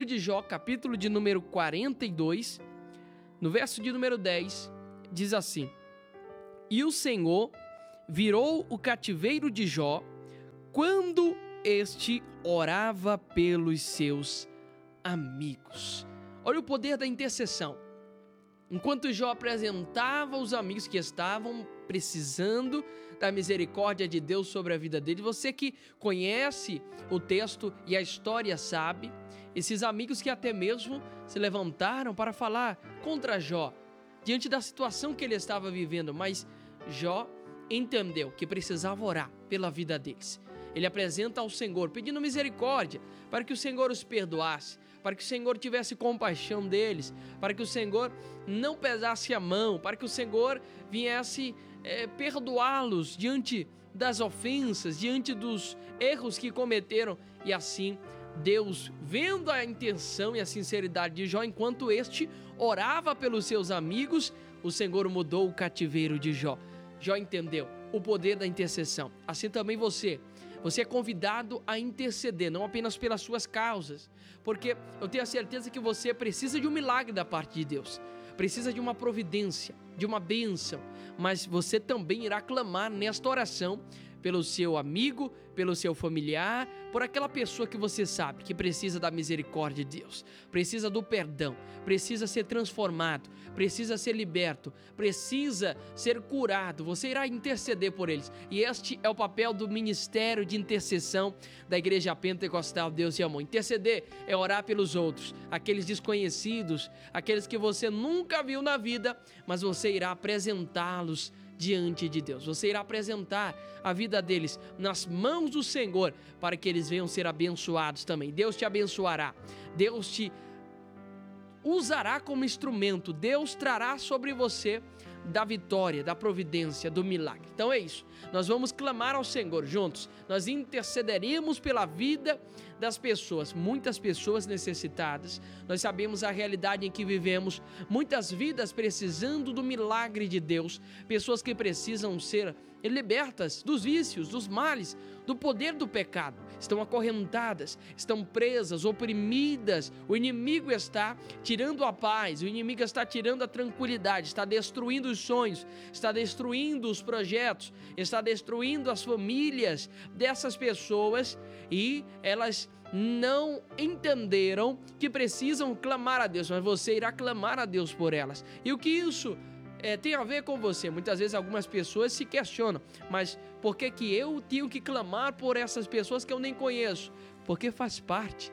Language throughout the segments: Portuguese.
de Jó, capítulo de número 42, no verso de número 10, diz assim: E o Senhor virou o cativeiro de Jó quando este orava pelos seus amigos. Olha o poder da intercessão. Enquanto Jó apresentava os amigos que estavam precisando da misericórdia de Deus sobre a vida dele, você que conhece o texto e a história sabe, esses amigos que até mesmo se levantaram para falar contra Jó, diante da situação que ele estava vivendo, mas Jó entendeu que precisava orar pela vida deles. Ele apresenta ao Senhor, pedindo misericórdia, para que o Senhor os perdoasse, para que o Senhor tivesse compaixão deles, para que o Senhor não pesasse a mão, para que o Senhor viesse perdoá-los diante das ofensas, diante dos erros que cometeram. E assim, Deus, vendo a intenção e a sinceridade de Jó, enquanto este orava pelos seus amigos, o Senhor mudou o cativeiro de Jó. Jó entendeu o poder da intercessão. Assim também você é convidado a interceder, não apenas pelas suas causas, porque eu tenho a certeza que você precisa de um milagre da parte de Deus, precisa de uma providência, de uma bênção, mas você também irá clamar nesta oração pelo seu amigo, pelo seu familiar, por aquela pessoa que você sabe que precisa da misericórdia de Deus, precisa do perdão, precisa ser transformado, precisa ser liberto, precisa ser curado. Você irá interceder por eles. E este é o papel do ministério de intercessão da Igreja Pentecostal Deus e Amor. Interceder é orar pelos outros, aqueles desconhecidos, aqueles que você nunca viu na vida, mas você irá apresentá-los diante de Deus. Você irá apresentar a vida deles nas mãos do Senhor para que eles venham ser abençoados também. Deus te abençoará. Deus te usará como instrumento. Deus trará sobre você da vitória, da providência, do milagre. Então é isso. Nós vamos clamar ao Senhor juntos. Nós intercederemos pela vida das pessoas, muitas pessoas necessitadas. Nós sabemos a realidade em que vivemos, muitas vidas precisando do milagre de Deus, pessoas que precisam ser libertas dos vícios, dos males, do poder do pecado, estão acorrentadas, estão presas, oprimidas. O inimigo está tirando a paz, o inimigo está tirando a tranquilidade, está destruindo os sonhos, está destruindo os projetos, está destruindo as famílias dessas pessoas, e elas não entenderam que precisam clamar a Deus, mas você irá clamar a Deus por elas. E o que isso tem a ver com você? Muitas vezes algumas pessoas se questionam, mas por que eu tenho que clamar por essas pessoas que eu nem conheço? Porque faz parte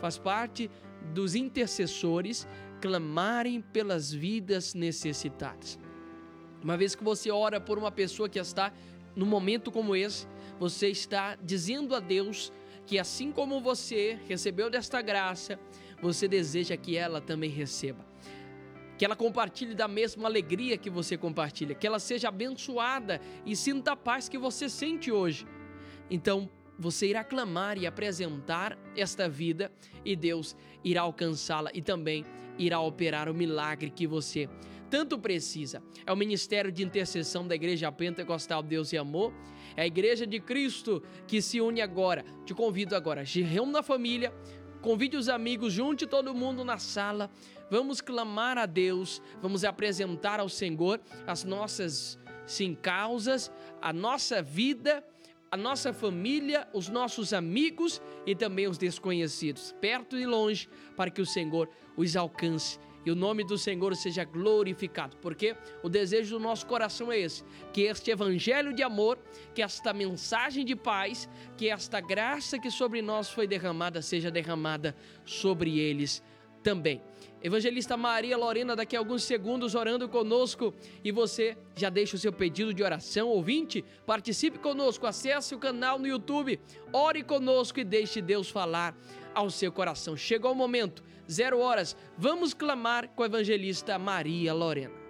dos intercessores clamarem pelas vidas necessitadas. Uma vez que você ora por uma pessoa que está num momento como esse, você está dizendo a Deus que assim como você recebeu desta graça, você deseja que ela também receba. Que ela compartilhe da mesma alegria que você compartilha, que ela seja abençoada e sinta a paz que você sente hoje. Então, você irá clamar e apresentar esta vida, e Deus irá alcançá-la e também irá operar o milagre que você tanto precisa. É o ministério de intercessão da Igreja Pentecostal Deus e Amor. É a Igreja de Cristo que se une agora. Te convido agora, se reúna na família, convide os amigos, junte todo mundo na sala. Vamos clamar a Deus, vamos apresentar ao Senhor as nossas causas, a nossa vida, a nossa família, os nossos amigos e também os desconhecidos, perto e longe, para que o Senhor os alcance e o nome do Senhor seja glorificado, porque o desejo do nosso coração é esse, que este evangelho de amor, que esta mensagem de paz, que esta graça que sobre nós foi derramada, seja derramada sobre eles também. Evangelista Maria Lorena, daqui a alguns segundos orando conosco, e você já deixa o seu pedido de oração. Ouvinte, participe conosco, acesse o canal no YouTube, ore conosco e deixe Deus falar ao seu coração. Chegou o momento, 0 horas, vamos clamar com a evangelista Maria Lorena.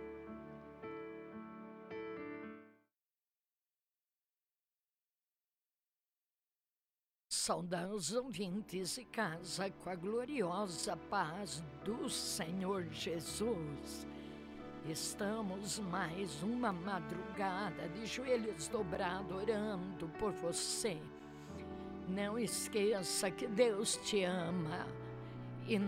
Saudar os ouvintes e casa com a gloriosa paz do Senhor Jesus. Estamos mais uma madrugada de joelhos dobrados orando por você. Não esqueça que Deus te ama.